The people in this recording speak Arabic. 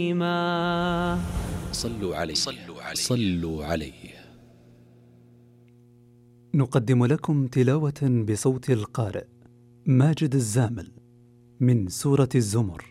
صلوا عليه صلوا عليه. نقدم لكم تلاوة بصوت القارئ ماجد الزامل من سورة الزمر.